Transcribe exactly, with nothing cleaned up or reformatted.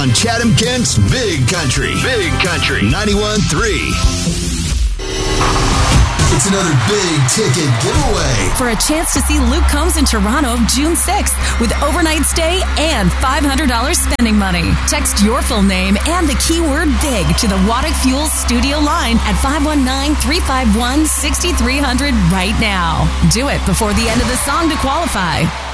on Chatham Kent's Big Country. Big Country ninety-one point three. It's another big ticket giveaway for a chance to see Luke Combs in Toronto June sixth with overnight stay and five hundred dollars spending money. Text your full name and the keyword BIG to the Waddick Fuels studio line at five one nine, three five one, six three zero zero right now. Do it before the end of the song to qualify.